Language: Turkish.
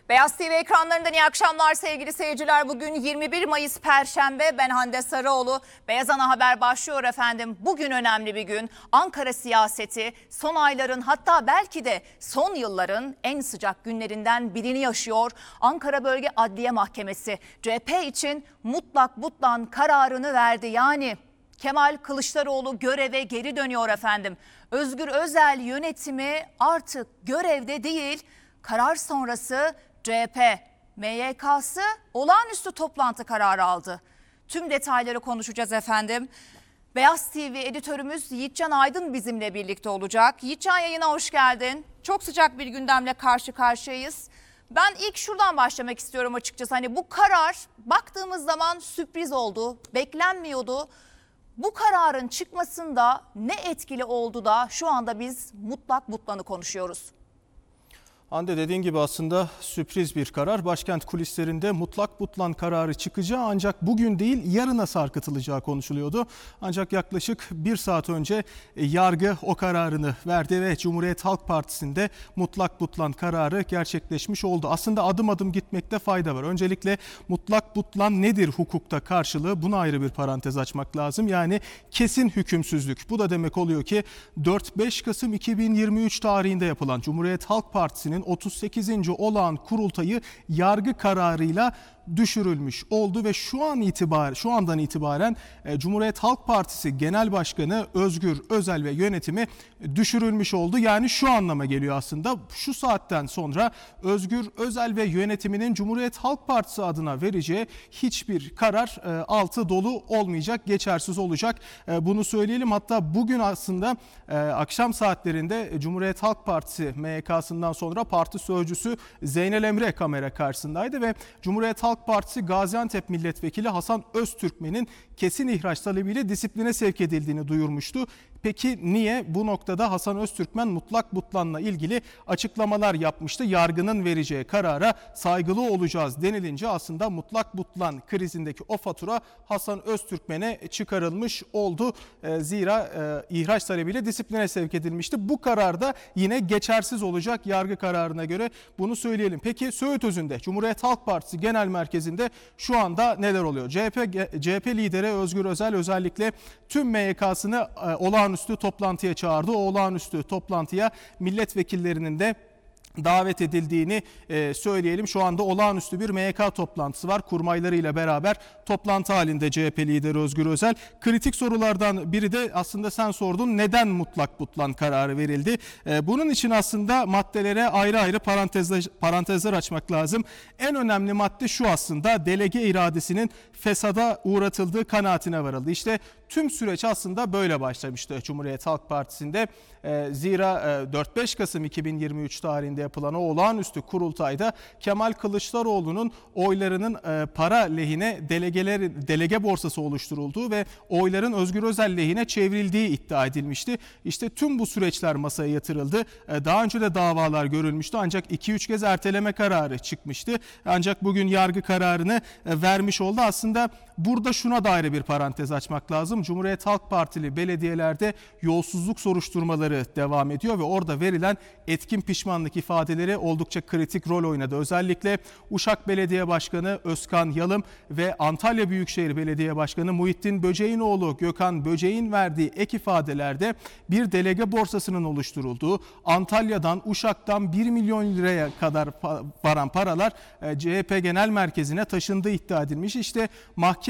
Beyaz TV ekranlarından iyi akşamlar sevgili seyirciler. Bugün 21 Mayıs Perşembe. Ben Hande Sarıoğlu. Beyaz Ana Haber başlıyor efendim. Bugün önemli bir gün. Ankara siyaseti son ayların, hatta belki de son yılların en sıcak günlerinden birini yaşıyor. Ankara Bölge Adliye Mahkemesi CHP için mutlak butlan kararını verdi. Yani Kemal Kılıçdaroğlu göreve geri dönüyor efendim. Özgür Özel yönetimi artık görevde değil. Karar sonrası CHP, MYK'sı olağanüstü toplantı kararı aldı. Tüm detayları konuşacağız efendim. Beyaz TV editörümüz Yiğitcan Aydın bizimle birlikte olacak. Yiğitcan, yayına hoş geldin. Çok sıcak bir gündemle karşı karşıyayız. Ben ilk şuradan başlamak istiyorum açıkçası. Hani bu karar baktığımız zaman sürpriz oldu, beklenmiyordu. Bu kararın çıkmasında ne etkili oldu da şu anda biz mutlak butlanı konuşuyoruz? Hande, dediğin gibi aslında sürpriz bir karar. Başkent kulislerinde mutlak butlan kararı çıkacağı ancak bugün değil yarına sarkıtılacağı konuşuluyordu. Ancak yaklaşık bir saat önce yargı o kararını verdi ve Cumhuriyet Halk Partisi'nde mutlak butlan kararı gerçekleşmiş oldu. Aslında adım adım gitmekte fayda var. Öncelikle mutlak butlan nedir hukukta karşılığı? Buna ayrı bir parantez açmak lazım. Yani kesin hükümsüzlük. Bu da demek oluyor ki 4-5 Kasım 2023 tarihinde yapılan Cumhuriyet Halk Partisi'nin 38. olağan kurultayı yargı kararıyla düşürülmüş oldu ve şu andan itibaren Cumhuriyet Halk Partisi Genel Başkanı Özgür Özel ve yönetimi düşürülmüş oldu. Yani şu anlama geliyor aslında: şu saatten sonra Özgür Özel ve yönetiminin Cumhuriyet Halk Partisi adına vereceği hiçbir karar altı dolu olmayacak, geçersiz olacak. Bunu söyleyelim. Hatta bugün aslında akşam saatlerinde Cumhuriyet Halk Partisi MYK'sından sonra parti sözcüsü Zeynel Emre kamera karşısındaydı ve Cumhuriyet Halk Partisi Gaziantep Milletvekili Hasan Öztürkmen'in kesin ihraç talebiyle disipline sevk edildiğini duyurmuştu. Peki niye? Bu noktada Hasan Öztürkmen mutlak butlanla ilgili açıklamalar yapmıştı. Yargının vereceği karara saygılı olacağız denilince aslında mutlak butlan krizindeki o fatura Hasan Öztürkmen'e çıkarılmış oldu. Zira ihraç talebiyle disipline sevk edilmişti. Bu karar da yine geçersiz olacak yargı kararına göre, bunu söyleyelim. Peki Söğüt Özü'nde Cumhuriyet Halk Partisi Genel Merkezi'nde şu anda neler oluyor? CHP lideri Özgür Özel özellikle tüm MYK'sını olağanüstü toplantıya çağırdı. O olağanüstü toplantıya milletvekillerinin de davet edildiğini söyleyelim. Şu anda olağanüstü bir MYK toplantısı var. Kurmaylarıyla beraber toplantı halinde CHP lideri Özgür Özel. Kritik sorulardan biri de aslında sen sordun: neden mutlak butlan kararı verildi? Bunun için aslında maddelere ayrı ayrı parantezler açmak lazım. En önemli madde şu: aslında delege iradesinin fesada uğratıldığı kanaatine varıldı. İşte tüm süreç aslında böyle başlamıştı Cumhuriyet Halk Partisi'nde. Zira 4-5 Kasım 2023 tarihinde yapılan o olağanüstü kurultayda Kemal Kılıçdaroğlu'nun oylarının para lehine delege borsası oluşturulduğu ve oyların Özgür Özel lehine çevrildiği iddia edilmişti. İşte tüm bu süreçler masaya yatırıldı. Daha önce de davalar görülmüştü ancak 2-3 kez erteleme kararı çıkmıştı. Ancak bugün yargı kararını vermiş oldu. Aslında burada şuna dair bir parantez açmak lazım. Cumhuriyet Halk Partili belediyelerde yolsuzluk soruşturmaları devam ediyor ve orada verilen etkin pişmanlık ifadeleri oldukça kritik rol oynadı. Özellikle Uşak Belediye Başkanı Özkan Yalım ve Antalya Büyükşehir Belediye Başkanı Muhittin Böceğin oğlu Gökhan Böceğin verdiği ek ifadelerde bir delege borsasının oluşturulduğu, Antalya'dan, Uşak'tan 1 milyon liraya kadar varan paralar CHP Genel Merkezi'ne taşındığı iddia edilmiş. İşte mahkeme